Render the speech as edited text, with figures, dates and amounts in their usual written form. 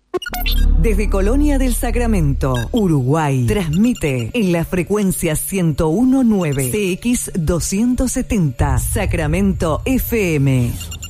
Desde Colonia del Sacramento, Uruguay, transmite en la frecuencia 101.9 CX 270 Sacramento FM.